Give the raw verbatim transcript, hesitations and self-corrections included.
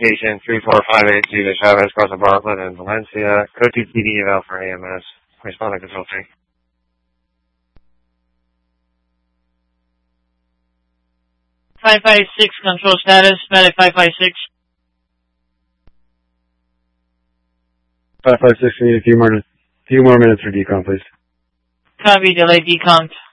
Station three four five eight two to Chavez, Costa Bartlett, and Valencia. Code two T D eval for A M S. Respond to control three. five five six, control status, medic five five six. five five six, we need a few more, few more minutes for decon, please. Copy, delay decon.